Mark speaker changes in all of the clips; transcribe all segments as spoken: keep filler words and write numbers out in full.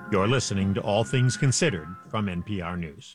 Speaker 1: You're listening to All Things Considered from N P R News.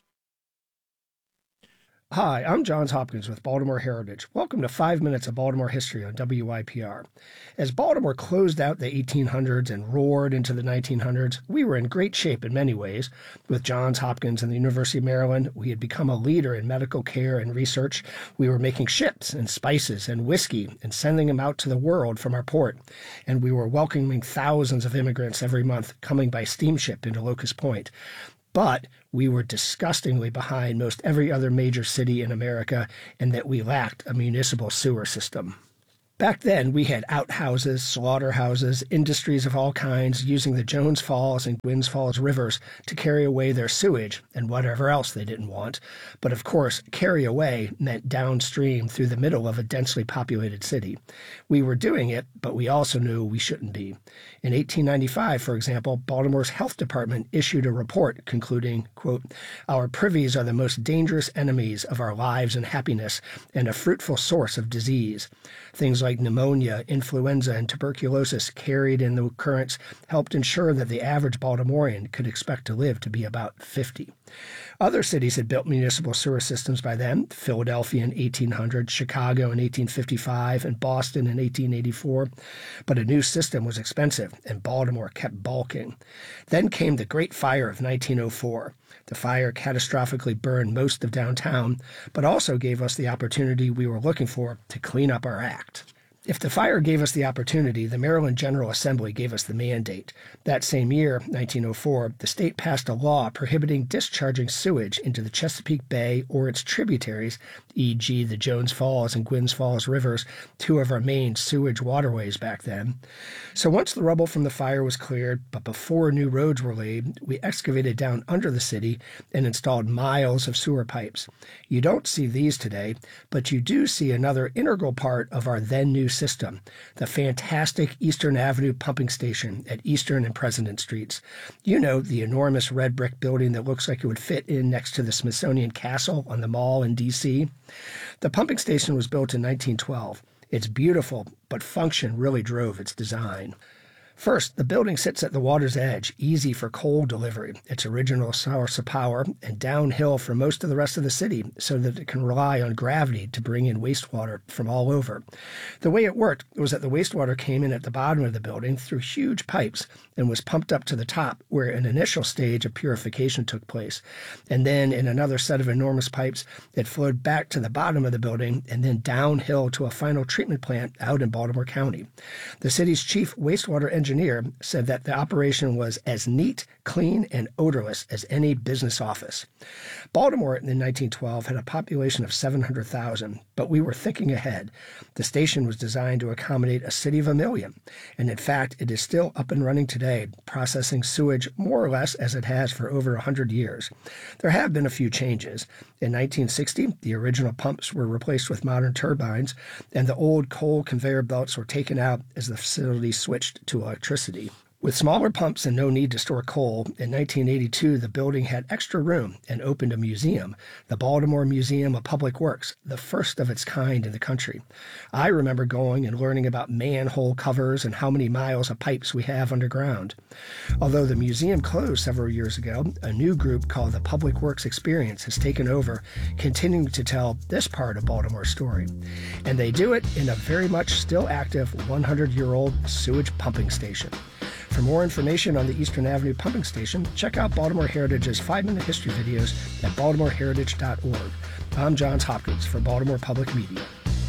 Speaker 2: Hi, I'm Johns Hopkins with Baltimore Heritage. Welcome to five minutes of Baltimore history on W Y P R. As Baltimore closed out the eighteen hundreds and roared into the nineteen hundreds, we were in great shape in many ways. With Johns Hopkins and the University of Maryland, we had become a leader in medical care and research. We were making ships and spices and whiskey and sending them out to the world from our port. And we were welcoming thousands of immigrants every month coming by steamship into Locust Point. But we were disgustingly behind most every other major city in America, and that we lacked a municipal sewer system. Back then, we had outhouses, slaughterhouses, industries of all kinds using the Jones Falls and Gwynns Falls rivers to carry away their sewage and whatever else they didn't want. But of course, carry away meant downstream through the middle of a densely populated city. We were doing it, but we also knew we shouldn't be. In eighteen ninety-five, for example, Baltimore's health department issued a report concluding, quote, "Our privies are the most dangerous enemies of our lives and happiness and a fruitful source of disease. Things like pneumonia, influenza, and tuberculosis carried in the currents helped ensure that the average Baltimorean could expect to live to be about fifty. Other cities had built municipal sewer systems by then, Philadelphia in eighteen hundred, Chicago in eighteen fifty-five, and Boston in eighteen eighty-four. But a new system was expensive, and Baltimore kept balking. Then came the Great Fire of nineteen oh four. The fire catastrophically burned most of downtown, but also gave us the opportunity we were looking for to clean up our act. If the fire gave us the opportunity, the Maryland General Assembly gave us the mandate. That same year, nineteen oh four, the state passed a law prohibiting discharging sewage into the Chesapeake Bay or its tributaries, for example the Jones Falls and Gwynns Falls rivers, two of our main sewage waterways back then. So once the rubble from the fire was cleared, but before new roads were laid, we excavated down under the city and installed miles of sewer pipes. You don't see these today, but you do see another integral part of our then new system, the fantastic Eastern Avenue pumping station at Eastern and President Streets. You know, the enormous red brick building that looks like it would fit in next to the Smithsonian Castle on the Mall in D C. The pumping station was built in nineteen twelve. It's beautiful, but function really drove its design. First, the building sits at the water's edge, easy for coal delivery, its original source of power, and downhill for most of the rest of the city so that it can rely on gravity to bring in wastewater from all over. The way it worked was that the wastewater came in at the bottom of the building through huge pipes and was pumped up to the top, where an initial stage of purification took place. And then, in another set of enormous pipes, it flowed back to the bottom of the building and then downhill to a final treatment plant out in Baltimore County. The city's chief wastewater engineer engineer said that the operation was as neat, clean, and odorless as any business office. Baltimore in nineteen twelve had a population of seven hundred thousand, but we were thinking ahead. The station was designed to accommodate a city of a million, and in fact, it is still up and running today, processing sewage more or less as it has for over one hundred years. There have been a few changes. In nineteen sixty, the original pumps were replaced with modern turbines, and the old coal conveyor belts were taken out as the facility switched to electricity. With smaller pumps and no need to store coal, in nineteen eighty-two the building had extra room and opened a museum, the Baltimore Museum of Public Works, the first of its kind in the country. I remember going and learning about manhole covers and how many miles of pipes we have underground. Although the museum closed several years ago, a new group called the Public Works Experience has taken over, continuing to tell this part of Baltimore's story. And they do it in a very much still active one hundred year old sewage pumping station. For more information on the Eastern Avenue pumping station, check out Baltimore Heritage's five minute history videos at baltimore heritage dot org. I'm Johns Hopkins for Baltimore Public Media.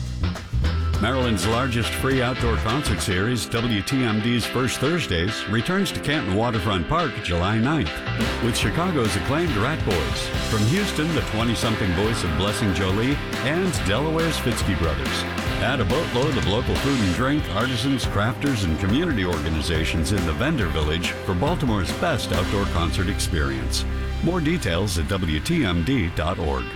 Speaker 3: Maryland's largest free outdoor concert series, W T M D's First Thursdays, returns to Canton Waterfront Park July ninth with Chicago's acclaimed Rat Boys. From Houston, the twenty-something voice of Blessing Jolie, and Delaware's Fitzky Brothers. Add a boatload of local food and drink, artisans, crafters, and community organizations in the Vendor Village for Baltimore's best outdoor concert experience. More details at W T M D dot org.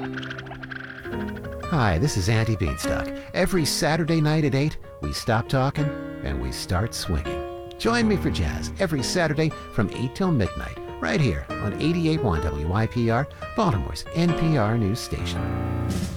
Speaker 4: Hi, this is Andy Beanstalk. Every Saturday night at eight, we stop talking and we start swinging. Join me for jazz every Saturday from eight till midnight, right here on eighty-eight point one W Y P R, Baltimore's N P R news station.